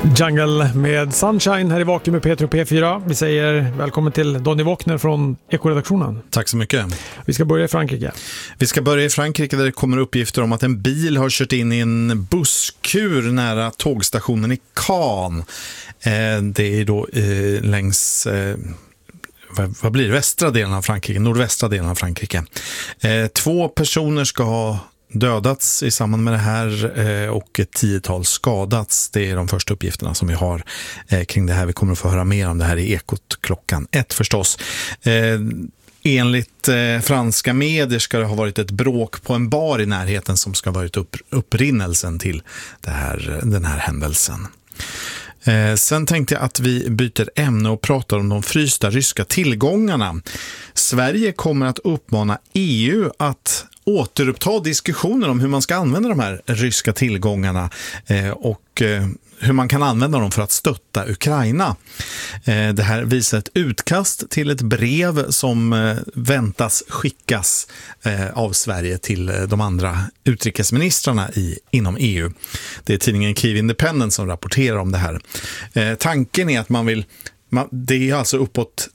Jungle med Sunshine här i Vakuum med Petro P4. Vi säger välkommen till Donny Wokner från Ekoredaktionen. Tack så mycket. Vi ska börja i Frankrike. Vi ska börja i Frankrike där det kommer uppgifter om att en bil har kört in i en busskur nära tågstationen i Cannes. Det är då längs... vad blir det? Västra delen av Frankrike, nordvästra delen av Frankrike. 2 personer ska ha dödats i samband med det här och ett 10-tal skadats. Det är de första uppgifterna som vi har kring det här. Vi kommer att få höra mer om det här i Ekot klockan 1 förstås. Enligt franska medier ska det ha varit ett bråk på en bar i närheten som ska ha varit upprinnelsen till den här händelsen. Sen tänkte jag att vi byter ämne och pratar om de frysta ryska tillgångarna. Sverige kommer att uppmana EU att återuppta diskussioner om hur man ska använda de här ryska tillgångarna och hur man kan använda dem för att stötta Ukraina. Det här visar ett utkast till ett brev som väntas skickas av Sverige till de andra utrikesministrarna inom EU. Det är tidningen Kyiv Independent som rapporterar om det här. Tanken är att det är alltså uppåt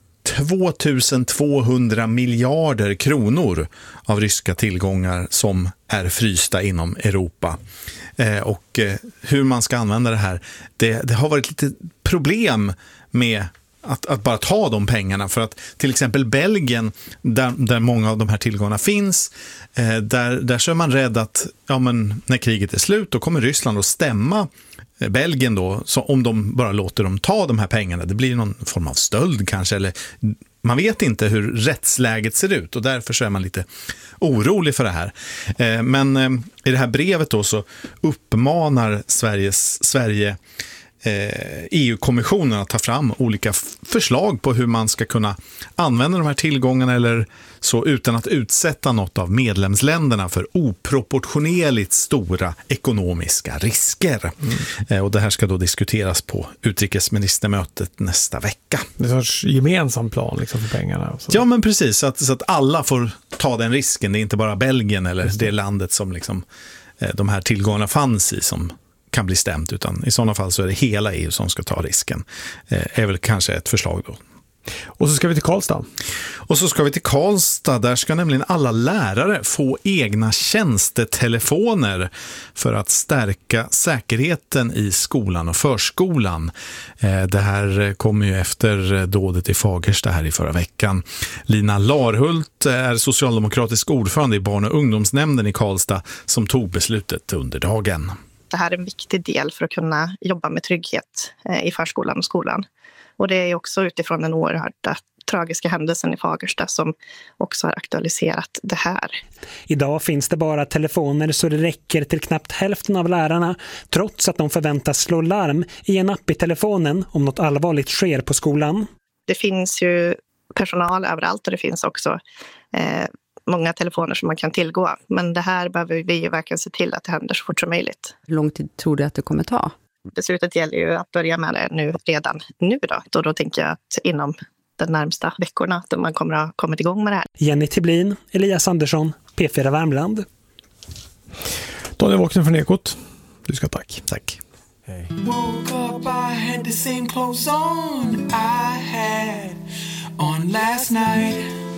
2200 miljarder kronor av ryska tillgångar som är frysta inom Europa. Och hur man ska använda det här, det har varit lite problem med att bara ta de pengarna, för att till exempel Belgien, där många av de här tillgångarna finns, där så är man rädd att när kriget är slut, då kommer Ryssland att stämma Belgien då, så om de bara låter dem ta de här pengarna. Det blir någon form av stöld kanske, eller man vet inte hur rättsläget ser ut, och därför så är man lite orolig för det här. Men i det här brevet då så uppmanar Sverige EU-kommissionen att ta fram olika förslag på hur man ska kunna använda de här tillgångarna eller så utan att utsätta något av medlemsländerna för oproportionerligt stora ekonomiska risker. Och det här ska då diskuteras på utrikesministermötet nästa vecka. Det är en sorts gemensam plan liksom för pengarna. Och så. Ja, men precis. Så att alla får ta den risken. Det är inte bara Belgien eller det landet som liksom, de här tillgångarna fanns i som kan bli stämt, utan i sådana fall så är det hela EU som ska ta risken. Är väl kanske ett förslag då. Och så ska vi till Karlstad. Där ska nämligen alla lärare få egna tjänstetelefoner för att stärka säkerheten i skolan och förskolan. Det här kommer ju efter dådet i Fagersta här i förra veckan. Lina Larhult är socialdemokratisk ordförande i barn- och ungdomsnämnden i Karlstad som tog beslutet under dagen. Det här är en viktig del för att kunna jobba med trygghet i förskolan och skolan. Och det är också utifrån den oerhörda tragiska händelsen i Fagersta som också har aktualiserat det här. Idag finns det bara telefoner så det räcker till knappt hälften av lärarna, trots att de förväntas slå larm i en app i telefonen om något allvarligt sker på skolan. Det finns ju personal överallt och det finns också många telefoner som man kan tillgå. Men det här behöver vi ju verkligen se till att det händer så fort som möjligt. Hur lång tid tror du att det kommer ta? Beslutet gäller ju att börja med det redan nu då. Och då tänker jag att inom de närmsta veckorna att man kommer att ha kommit igång med det här. Jenny Tiblin, Elias Andersson, P4 Värmland. Donny Wokner från Ekot. Du ska tack. Tack. Hej. Woke up, I had the same clothes on I had on last night.